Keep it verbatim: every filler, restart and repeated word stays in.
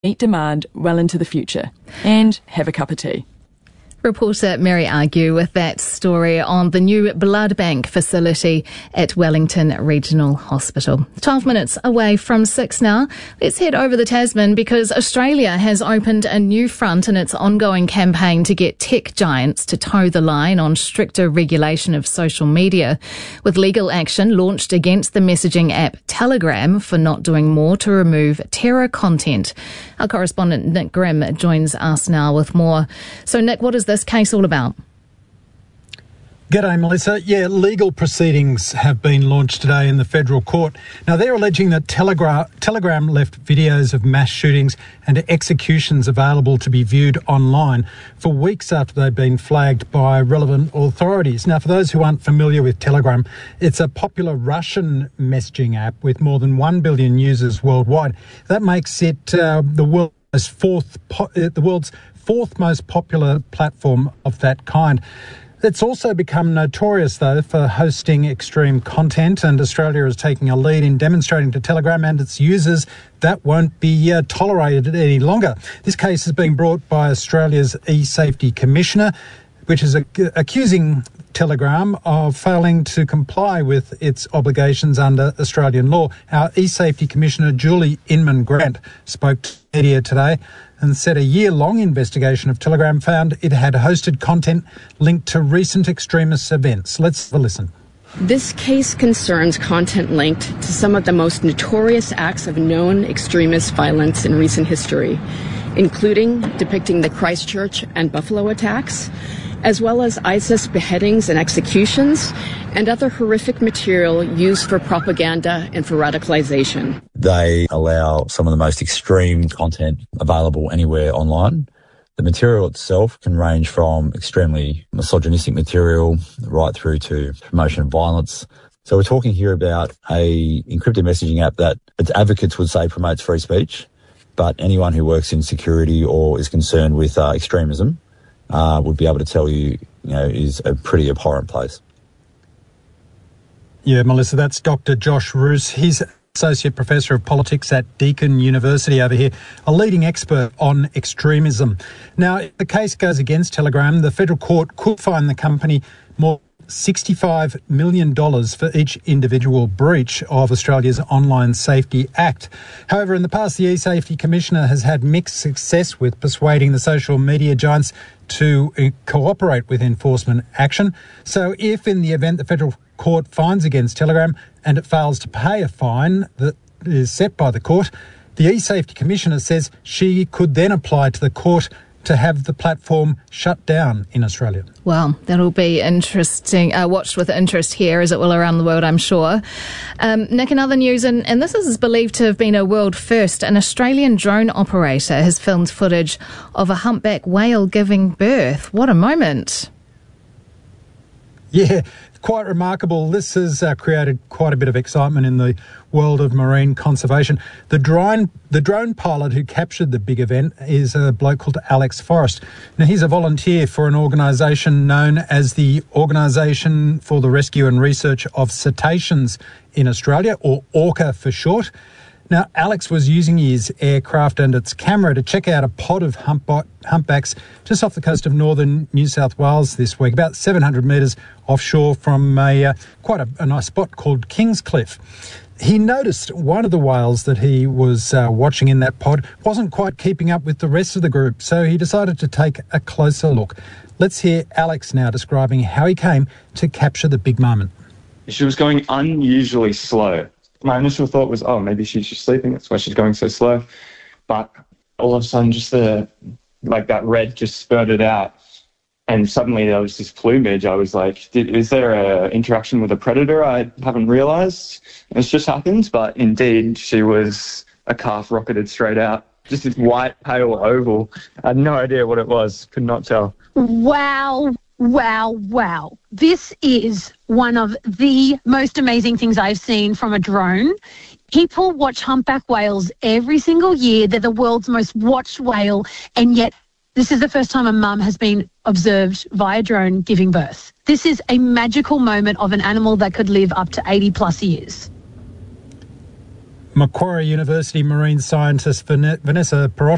meet demand well into the future and have a cup of tea. Reporter Mary Argue with that story on the new blood bank facility at Wellington Regional Hospital. twelve minutes away from six now. Let's head over the Tasman because Australia has opened a new front in its ongoing campaign to get tech giants to toe the line on stricter regulation of social media, with legal action launched against the messaging app Telegram for not doing more to remove terror content. Our correspondent Nick Grimm joins us now with more. So Nick, what is this case all about? G'day, Melissa. Yeah, legal proceedings have been launched today in the federal court. Now, they're alleging that Telegra- Telegram left videos of mass shootings and executions available to be viewed online for weeks after they've been flagged by relevant authorities. Now, for those who aren't familiar with Telegram, it's a popular Russian messaging app with more than one billion users worldwide. That makes it uh, the world's fourth, po- the world's fourth most popular platform of that kind. It's also become notorious, though, for hosting extreme content, and Australia is taking a lead in demonstrating to Telegram and its users that won't be uh, tolerated any longer. This case is being brought by Australia's e-Safety Commissioner, which is ac- accusing Telegram of failing to comply with its obligations under Australian law. Our e-Safety Commissioner, Julie Inman-Grant, spoke to media today and said a year-long investigation of Telegram found it had hosted content linked to recent extremist events. Let's have a listen. This case concerns content linked to some of the most notorious acts of known extremist violence in recent history, including depicting the Christchurch and Buffalo attacks, as well as ISIS beheadings and executions, and other horrific material used for propaganda and for radicalization. They allow some of the most extreme content available anywhere online. The material itself can range from extremely misogynistic material right through to promotion of violence. So we're talking here about a encrypted messaging app that its advocates would say promotes free speech, but anyone who works in security or is concerned with uh, extremism uh, would be able to tell you, you know, is a pretty abhorrent place. Yeah, Melissa, that's Doctor Josh Roos. He's Associate Professor of Politics at Deakin University over here, a leading expert on extremism. Now, if the case goes against Telegram, the federal court could fine the company more than sixty-five million dollars for each individual breach of Australia's Online Safety Act. However, in the past, the e-Safety Commissioner has had mixed success with persuading the social media giants to uh, cooperate with enforcement action. So if, in the event the federal court fines against Telegram and it fails to pay a fine that is set by the court, the e-Safety Commissioner says she could then apply to the court to have the platform shut down in Australia. Well, that'll be interesting, uh, watched with interest here as it will around the world, I'm sure. Um, Nick, in other news, and, and this is believed to have been a world first, an Australian drone operator has filmed footage of a humpback whale giving birth. What a moment. Yeah, quite remarkable. This has uh, created quite a bit of excitement in the world of marine conservation. The drone, the drone pilot who captured the big event is a bloke called Alex Forrest. Now, he's a volunteer for an organisation known as the Organisation for the Rescue and Research of Cetaceans in Australia, or ORCA for short. Now, Alex was using his aircraft and its camera to check out a pod of humpback, humpbacks just off the coast of northern New South Wales this week, about seven hundred metres offshore from a uh, quite a, a nice spot called Kingscliff. He noticed one of the whales that he was uh, watching in that pod wasn't quite keeping up with the rest of the group, so he decided to take a closer look. Let's hear Alex now describing how he came to capture the big moment. She was going unusually slow. My initial thought was, oh, maybe she's just sleeping. That's why she's going so slow. But all of a sudden, just the like that red just spurted out, and suddenly there was this plumage. I was like, Did, is there an interaction with a predator I haven't realised? It's just happened, but indeed, she was a calf rocketed straight out. Just this white, pale oval. I had no idea what it was. Could not tell. Wow. Wow, wow. This is one of the most amazing things I've seen from a drone. People watch humpback whales every single year. They're the world's most watched whale, and yet this is the first time a mum has been observed via drone giving birth. This is a magical moment of an animal that could live up to eighty plus years. Macquarie University marine scientist Vanessa Perrotta